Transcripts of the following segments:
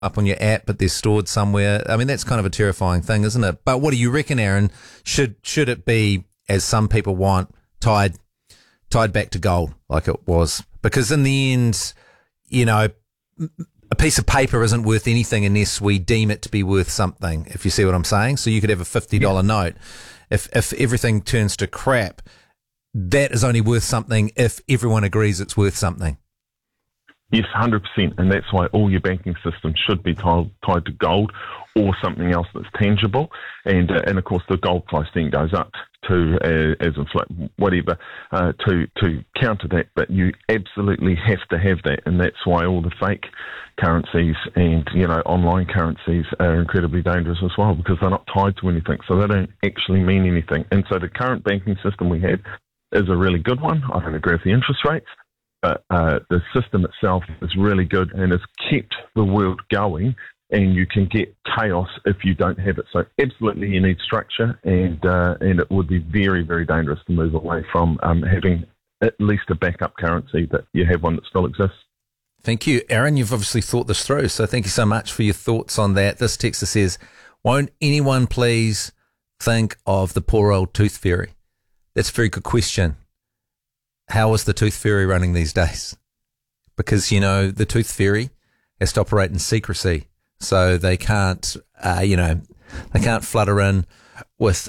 up on your app, but they're stored somewhere. I mean, that's kind of a terrifying thing, isn't it? But what do you reckon, Aaron? Should it be, as some people want, tied back to gold like it was? Because in the end, you know, a piece of paper isn't worth anything unless we deem it to be worth something, if you see what I'm saying. So you could have a $50 note. If everything turns to crap, that is only worth something if everyone agrees it's worth something. Yes, 100%, and that's why all your banking systems should be tied to gold or something else that's tangible, and of course the gold price then goes up to as whatever to counter that. But you absolutely have to have that, and that's why all the fake currencies and online currencies are incredibly dangerous as well, because they're not tied to anything, so they don't actually mean anything. And so the current banking system we have is a really good one. I don't agree with the interest rates, but the system itself is really good and has kept the world going, and you can get chaos if you don't have it. So absolutely you need structure, and it would be very, very dangerous to move away from having at least a backup currency, that you have one that still exists. Thank you, Aaron. You've obviously thought this through, so thank you so much for your thoughts on that. This texter says, won't anyone please think of the poor old tooth fairy? That's a very good question. How is the tooth fairy running these days? Because, the tooth fairy has to operate in secrecy. So they can't, they can't flutter in with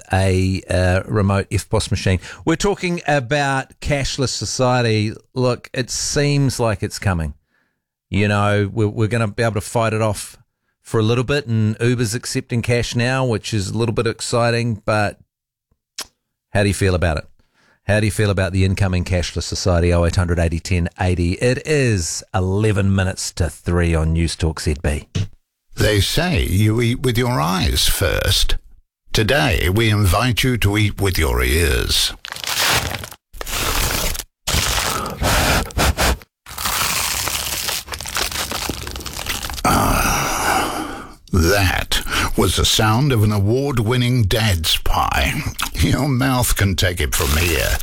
a remote EFTPOS machine. We're talking about cashless society. Look, it seems like it's coming. We're going to be able to fight it off for a little bit, and Uber's accepting cash now, which is a little bit exciting, but how do you feel about it? How do you feel about the incoming cashless society? 0800 80 10 80. It is 11 minutes to 3 on News Talk ZB. They say you eat with your eyes first. Today, we invite you to eat with your ears. That was the sound of an award-winning Dad's Pie. Your mouth can take it from here.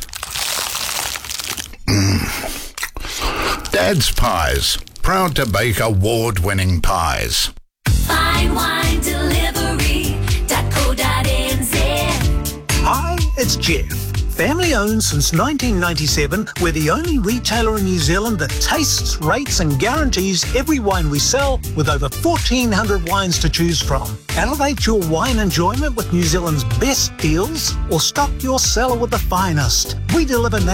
Dad's Pies, proud to bake award-winning pies. Fine Wine Delivery.co.nz. Hi, it's Jeff. Family owned since 1997, we're the only retailer in New Zealand that tastes, rates and guarantees every wine we sell, with over 1,400 wines to choose from. Elevate your wine enjoyment with New Zealand's best deals, or stock your cellar with the finest. We deliver